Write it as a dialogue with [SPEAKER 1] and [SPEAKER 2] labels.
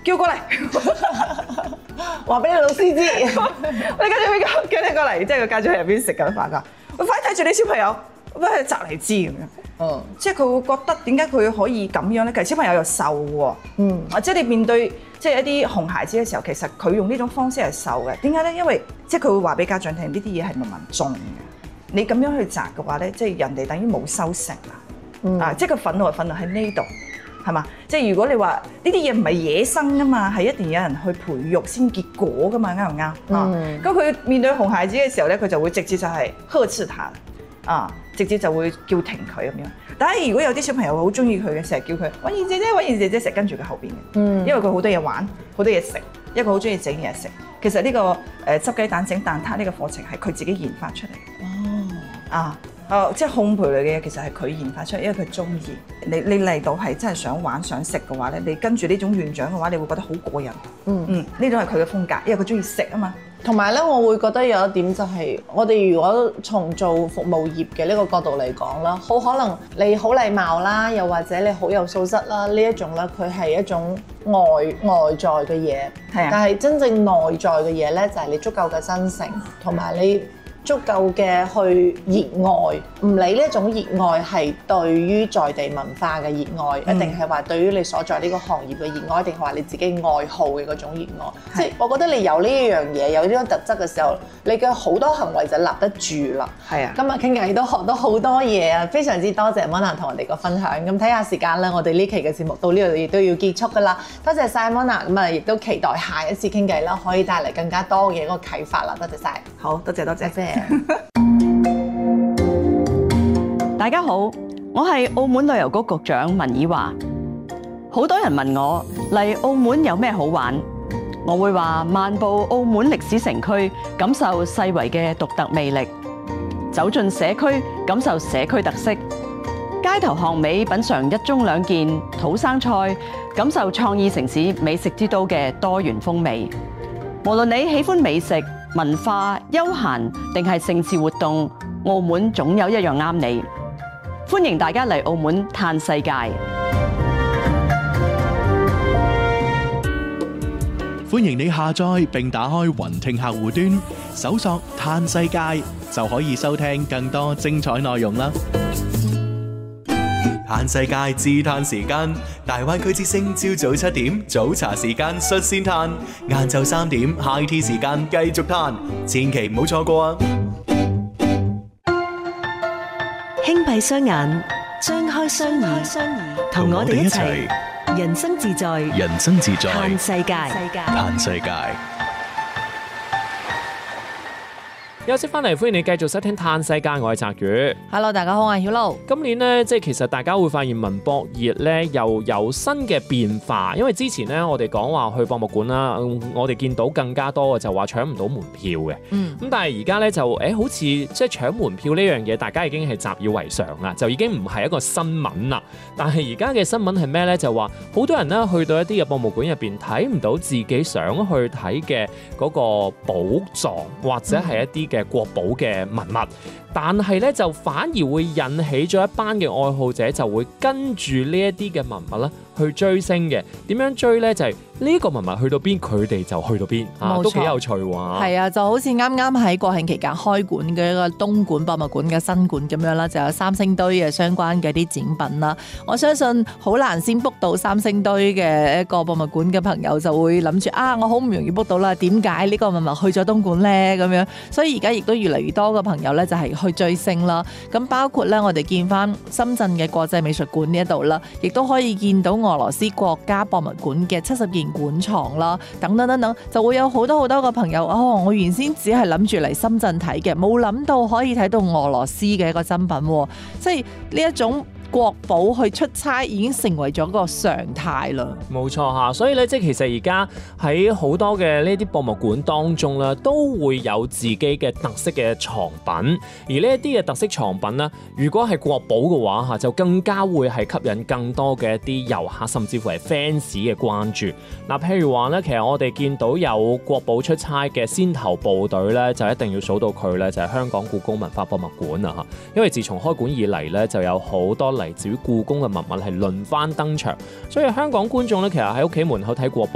[SPEAKER 1] 叫過嚟，
[SPEAKER 2] 話俾你老師知，
[SPEAKER 1] 你跟住叫你過嚟，即係個家長喺入邊食緊飯㗎，喂，快睇住你小朋友，喂，摘嚟知咁樣。即係佢會覺得點解佢可以咁樣咧？其實小朋友又瘦喎，即係你面對即係一啲熊孩子嘅時候，其實佢用呢種方式係瘦嘅。點解咧？因為即係佢會話俾家長聽，呢啲嘢係慢慢種嘅。你咁樣去摘嘅話咧，即係人哋等於冇收成啦。即係個憤怒係憤怒喺呢度，係嘛？即係如果你話呢啲嘢唔係野生噶嘛，係一定有人去培育先結果噶嘛，啱唔啱？咁佢面對熊孩子嘅時候咧，佢就會直接就係呵斥他，直接就會叫停佢咁樣。但係如果有啲小朋友好中意佢嘅，成日叫佢揾燕姐姐，揾燕姐姐，成日跟住佢後邊嘅，因為佢好多嘢玩，好多嘢食，一個好中意整嘢食。其實呢個執雞蛋整蛋撻呢個課程係佢自己研發出嚟嘅。即係烘焙類嘅嘢，其實係佢研發出嚟，因為佢中意。你嚟到係真係想玩想食嘅話咧，你跟住呢種園長嘅話，你會覺得好過癮。呢種係佢嘅風格，因為佢中意食啊嘛。
[SPEAKER 2] 同埋咧，我會覺得有一點就係，我哋如果從做服務業嘅呢個角度嚟講啦，好可能你好禮貌啦，又或者你好有素質啦，呢一種咧，佢係一種外在嘅嘢。但係真正內在嘅嘢咧，就係你足夠嘅真誠，同埋你足夠嘅去熱愛，唔理呢一種熱愛係對於在地文化嘅熱愛，一定係話對於你所在呢個行業嘅熱愛，定係話你自己愛好嘅嗰種熱愛。即係我覺得你有呢一樣嘢，有呢種特質嘅時候，你嘅好多行為就立得住啦。係啊，今日傾偈都學到好多嘢啊！非常之多謝 Mona 同我哋個分享。咁睇下時間啦，我哋呢期嘅節目到呢度亦都要結束㗎啦。多謝晒 Mona，咁啊亦都期待下一次傾偈啦，可以帶嚟更加多嘅一個啟發啦。多謝晒，
[SPEAKER 1] 好多謝多謝。
[SPEAKER 3] 大家好，我係澳門旅遊局局長文以華。好多人問我嚟澳門有咩好玩，我會話漫步澳門歷史城區，感受世遺嘅獨特魅力；走進社區，感受社區特色；街頭巷尾品嚐一盅兩件土生菜，感受創意城市美食之都嘅多元風味。無論你喜歡美食、文化、休閒定係盛事活動，澳門總有一樣啱你。歡迎大家嚟澳門嘆世界。
[SPEAKER 4] 歡迎你下載並打開雲聽客戶端，搜索嘆世界就可以收聽更多精彩內容啦。嘆世界自嘆時間，大灣區之聲朝早7點早茶時間率先嘆，晏晝3點 High Tea 時間繼續嘆，千祈唔好錯過啊！
[SPEAKER 5] 輕閉雙眼，張開雙耳，同我哋一齊人生自在，嘆世界。
[SPEAKER 4] 嘆世界。
[SPEAKER 6] 休息翻嚟，歡迎你繼續收聽《嘆世界》，我係澤宇。
[SPEAKER 2] Hello， 大家好，我係曉露。
[SPEAKER 6] 今年呢，即係其實大家會發現文博業呢又有新嘅變化，因為之前呢，我哋講話去博物館啦，我哋見到更加多嘅就話搶唔到門票嘅。咁但係而家呢，就好似即係搶門票呢樣嘢，大家已經係習以為常啦，就已經唔係一個新聞啦。但係而家嘅新聞係咩呢？就話好多人呢去到一啲嘅博物館入邊睇唔到自己想去睇嘅嗰個寶藏，或者係一啲嘅國寶嘅文物，但係咧就反而會引起咗一班嘅愛好者，就會跟住呢一啲嘅文物咧去追星嘅。點樣追呢？就係呢個文物去到邊，佢哋就去到邊，都幾有趣喎。
[SPEAKER 2] 係啊，就好似啱啱喺國慶期間開館嘅一個東莞博物館嘅新館咁樣啦，就有三星堆嘅相關嘅啲展品啦。我相信好難先 book 到三星堆嘅一個博物館嘅朋友就會諗住我好唔容易 book 到啦，點解呢個文物去咗東莞呢？咁樣，所以而家亦都越嚟越多嘅朋友咧就係去追星啦。咁包括咧我哋見翻深圳嘅國際美術館呢一度啦，亦都可以見到俄羅斯國家博物館嘅70件館藏啦，等等等等，就會有好多好多個朋友我原先只係諗住嚟深圳睇嘅，冇諗到可以睇到俄羅斯嘅一個珍品，即係呢一種國寶去出差已經成為咗個常態啦。
[SPEAKER 6] 冇錯嚇，所以咧即係其實而家喺好多嘅呢啲博物館當中咧，都會有自己嘅特色嘅藏品。而呢一啲嘅特色藏品咧，如果係國寶嘅話嚇，就更加會係吸引更多嘅一啲遊客，甚至乎係 fans 嘅關注。嗱，譬如話咧，其實我哋見到有國寶出差嘅先頭部隊咧，就一定要數到佢咧，就係香港故宮文化博物館啊嚇。因為自從開館以嚟咧，就有好多嚟自於故宮嘅文物係輪番登場，所以香港觀眾咧，其實喺屋企門口睇國寶